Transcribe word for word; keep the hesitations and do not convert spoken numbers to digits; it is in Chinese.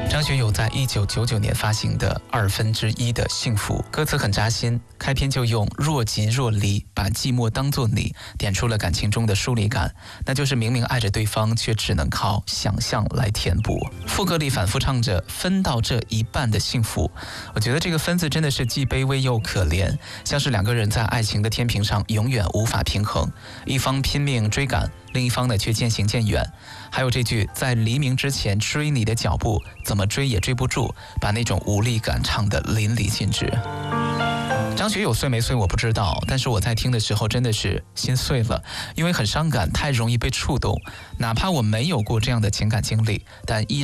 张学友在一九九九年发行的《二分之一的幸福》，歌词很扎心，开篇就用若即若离，把寂寞当作你，点出了感情中的疏离感，那就是明明爱着对方，却只能靠想象来填补。副歌里反复唱着分到这一半的幸福，我觉得这个分字真的是既卑微又可怜，像是两个人在爱情的天平上永远无法平衡，一方拼命追赶，另一方呢却渐行渐远。还有这句在黎明之前追你的脚步，怎么追也追不住，把那种无力感唱得淋漓尽致。张学友碎没碎我不知道，但是我在听的时候真的是心碎了，因为很伤感，太容易被触动。哪怕我没有过这样的情感经历，但依